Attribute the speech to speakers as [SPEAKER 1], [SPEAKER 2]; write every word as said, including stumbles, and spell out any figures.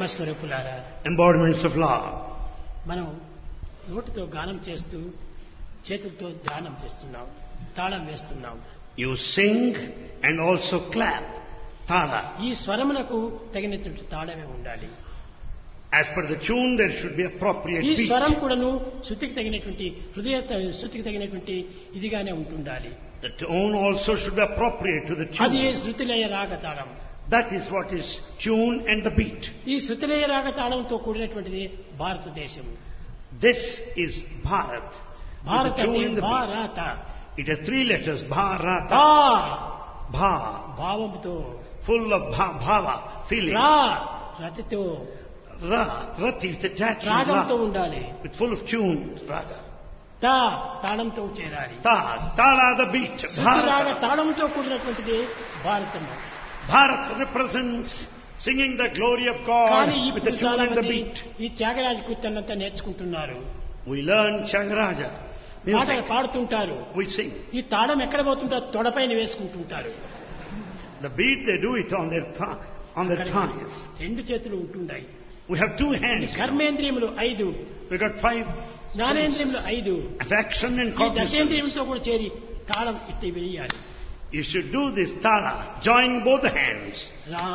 [SPEAKER 1] బ్రహ్మస్వరూపులారా,
[SPEAKER 2] embodiments of love.
[SPEAKER 1] మనం నోటితో గానం చేస్తూ చేతులతో ధ్యానం చేస్తున్నాం, తాళం వేస్తున్నాం.
[SPEAKER 2] You sing and also clap. Tala.
[SPEAKER 1] ఈ స్వరమునకు తగినటువంటి తాళమే ఉండాలి.
[SPEAKER 2] As per the tune, there should be appropriate
[SPEAKER 1] ఈ
[SPEAKER 2] beat.
[SPEAKER 1] స్వరం కూడాను శృతికి తగినటువంటి హృదయ శృతికి తగినటువంటి ఇదిగానే ఉంటుండాలి.
[SPEAKER 2] The tone also should be appropriate to the
[SPEAKER 1] అది
[SPEAKER 2] tune.
[SPEAKER 1] శృతిలయ రాగ తాళం.
[SPEAKER 2] That is what is tune and the beat.
[SPEAKER 1] ఈ శృతిలయ రాగ తాళంతో కూడినటువంటిది భారతదేశం.
[SPEAKER 2] This is Bharat.
[SPEAKER 1] భారత
[SPEAKER 2] With the tune and the beat.
[SPEAKER 1] భారత
[SPEAKER 2] It has three letters. Bharata.
[SPEAKER 1] తా
[SPEAKER 2] Bha.
[SPEAKER 1] భావంతో,
[SPEAKER 2] Full of bha, bhava. Feeling.
[SPEAKER 1] రా రతితో,
[SPEAKER 2] Ra. Rati with attachment.
[SPEAKER 1] రాగంతో
[SPEAKER 2] Ra.
[SPEAKER 1] ఉండాలి.
[SPEAKER 2] With full of tune. Raga.
[SPEAKER 1] తా తాళంతో చేరాలి.
[SPEAKER 2] Ta. Tala the beat.
[SPEAKER 1] శృతి రాగ
[SPEAKER 2] Bharata.
[SPEAKER 1] తాళంతో కూడినటువంటిది Bharatam.
[SPEAKER 2] Bharat represents singing the glory of God
[SPEAKER 1] కానీ
[SPEAKER 2] with the
[SPEAKER 1] ఇప్పుడు
[SPEAKER 2] tune
[SPEAKER 1] చాలా
[SPEAKER 2] and the
[SPEAKER 1] మంది
[SPEAKER 2] beat.
[SPEAKER 1] ఈ త్యాగరాజ కీర్తనంతా నేర్చుకుంటున్నారు,
[SPEAKER 2] We learn Changaraja
[SPEAKER 1] పాటలు
[SPEAKER 2] music.
[SPEAKER 1] పాడుతుంటారు.
[SPEAKER 2] We sing.
[SPEAKER 1] ఈ తాళం ఎక్కడ పోతుంటారు, తొడపైన వేసుకుంటుంటారు.
[SPEAKER 2] The beat they do it on their th- on their
[SPEAKER 1] అక్కడ
[SPEAKER 2] thighs.
[SPEAKER 1] రెండు చేతులు ఉంటున్నాయి.
[SPEAKER 2] We have two
[SPEAKER 1] ఈ
[SPEAKER 2] hands.
[SPEAKER 1] కర్మేంద్రియములు ఐదు,
[SPEAKER 2] We got five
[SPEAKER 1] జ్ఞానేంద్రియములు
[SPEAKER 2] senses.
[SPEAKER 1] ఐదు,
[SPEAKER 2] Affection and
[SPEAKER 1] ఈ
[SPEAKER 2] cognizance.
[SPEAKER 1] దశేంద్రియంతో కూడా చేరి తాళం ఇట్టి వేయాలి.
[SPEAKER 2] You should do this tala, join both hands.
[SPEAKER 1] రా